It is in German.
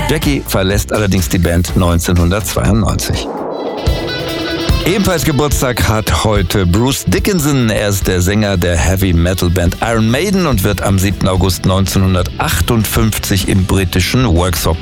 Jackie verlässt allerdings die Band 1992. Ebenfalls Geburtstag hat heute Bruce Dickinson. Er ist der Sänger der Heavy-Metal-Band Iron Maiden und wird am 7. August 1958 im britischen Worksop